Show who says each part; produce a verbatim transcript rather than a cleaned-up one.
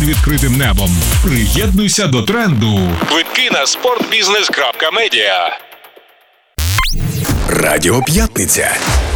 Speaker 1: відкритим небом. Приєднуйся до тренду.
Speaker 2: Квитки на спортбізнес крапка медіа.
Speaker 3: Радіо П'ятниця.